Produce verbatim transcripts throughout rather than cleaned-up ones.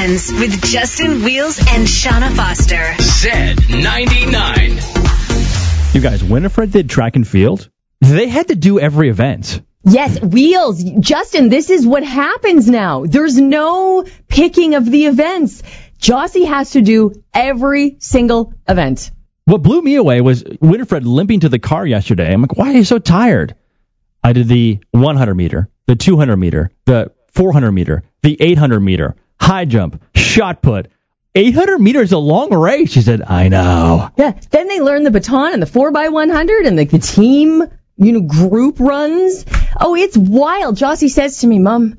Weekends with Justin Wheels and Shauna Foster. Z ninety-nine. You guys, Winifred did track and field. They had to do every event. Yes, Wheels. Justin, this is what happens now. There's no picking of the events. Jossie has to do every single event. What blew me away was Winifred limping to the car yesterday. I'm like, why are you so tired? I did the one hundred meter, the two hundred meter, the four hundred meter, the eight hundred meter, high jump, shot put. eight hundred meters is a long race. She said, I know. Yeah. Then they learn the baton and the four by one hundred and like the team, you know, group runs. Oh, it's wild. Jossie says to me, Mom,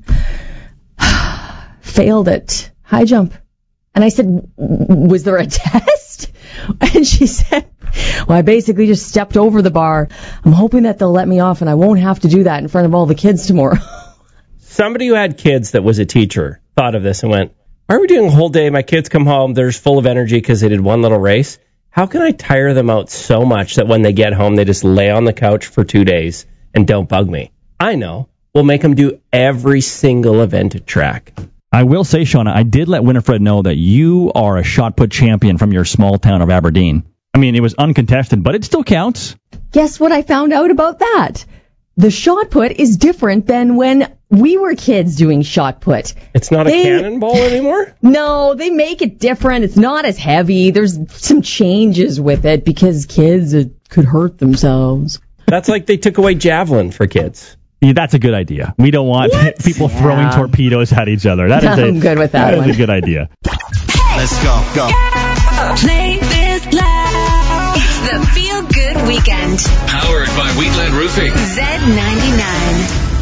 failed at high jump. And I said, was there a test? And she said, well, I basically just stepped over the bar. I'm hoping that they'll let me off and I won't have to do that in front of all the kids tomorrow. Somebody who had kids that was a teacher thought of this and went, why are we doing a whole day? My kids come home, they're full of energy because they did one little race. How can I tire them out so much that when they get home, they just lay on the couch for two days and don't bug me? I know. We'll make them do every single event at track. I will say, Shauna, I did let Winifred know that you are a shot put champion from your small town of Aberdeen. I mean, it was uncontested, but it still counts. Guess what I found out about that? The shot put is different than when we were kids doing shot put. It's not they, a cannonball anymore? No, they make it different. It's not as heavy. There's some changes with it because kids uh, could hurt themselves. That's like they took away javelin for kids. Yeah, that's a good idea. We don't want what? people yeah. throwing torpedoes at each other. That is I'm a, good with that, that one. is a good idea. Let's go, go. Play this loud. It's the Feel Good Weekend. Powered by Wheatland Roofing. Z ninety-nine.